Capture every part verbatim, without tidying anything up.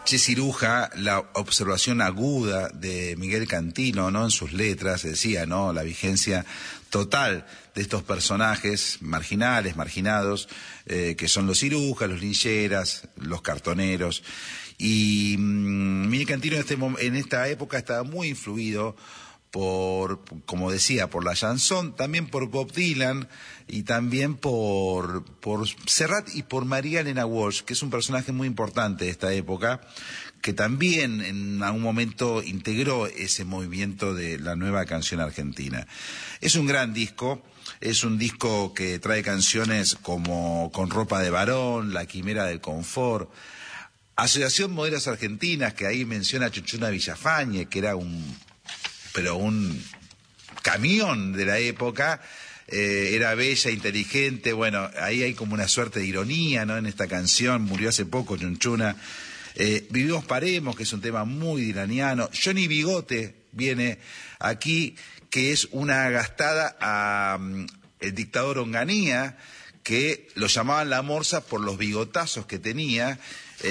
Che Ciruja, la observación aguda de Miguel Cantilo, ¿no? En sus letras decía, ¿no? La vigencia total de estos personajes marginales, marginados, eh, que son los cirujas, los lincheras, los cartoneros. Y mmm, Miguel Cantilo en, este, en esta época estaba muy influido por, como decía, por la chanson, también por Bob Dylan y también por, por Serrat y por María Elena Walsh, que es un personaje muy importante de esta época, que también en algún momento integró ese movimiento de la nueva canción argentina. Es un gran disco, es un disco que trae canciones como Con ropa de varón, La quimera del confort, Asociación Modelos Argentinas, que ahí menciona a Chuchuna Villafañe, que era un pero un camión de la época, eh, era bella, inteligente, bueno, ahí hay como una suerte de ironía, ¿no? En esta canción, murió hace poco Chunchuna. Eh, Vivimos Paremos, que es un tema muy dilaniano. Johnny Bigote viene aquí, que es una gastada a um, el dictador Onganía, que lo llamaban la Morsa por los bigotazos que tenía.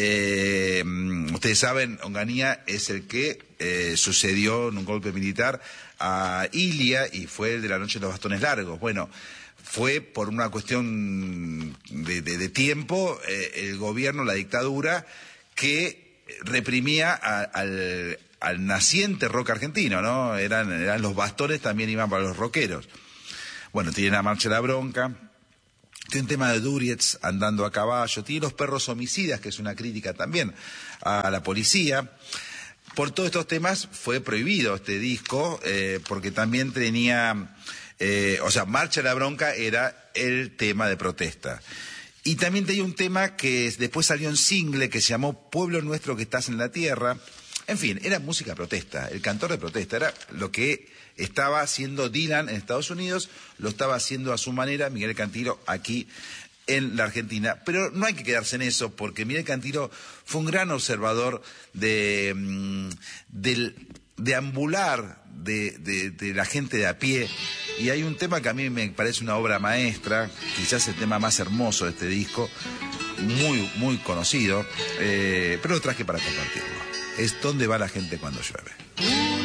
Eh, ustedes saben, Onganía es el que eh, sucedió en un golpe militar a Ilia y fue el de la noche de los bastones largos. Bueno, fue por una cuestión de, de, de tiempo eh, el gobierno, la dictadura, que reprimía a, al, al naciente rock argentino, ¿no? Eran, eran los bastones, también iban para los rockeros. Bueno, tiene la Marcha de la Bronca. Tiene un tema de Durietz, Andando a caballo. Tiene Los perros homicidas, que es una crítica también a la policía. Por todos estos temas fue prohibido este disco, eh, porque también tenía... Eh, o sea, Marcha de la Bronca era el tema de protesta. Y también tenía un tema que después salió en single, que se llamó Pueblo Nuestro que estás en la tierra. En fin, era música protesta, el cantor de protesta, era lo que estaba haciendo Dylan en Estados Unidos, lo estaba haciendo a su manera Miguel Cantilo aquí en la Argentina. Pero no hay que quedarse en eso, porque Miguel Cantilo fue un gran observador de, de, de ambular de, de, de la gente de a pie. Y hay un tema que a mí me parece una obra maestra, quizás el tema más hermoso de este disco, muy, muy conocido, eh, pero lo traje para compartirlo. Es ¿Dónde va la gente cuando llueve?